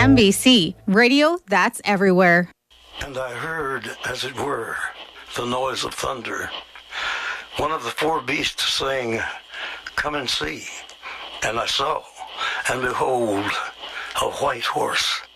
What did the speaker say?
CJMBC, radio that's everywhere. And I heard, as it were, the noise of thunder. One of the four beasts saying, "Come and see." And I saw, and behold, a white horse.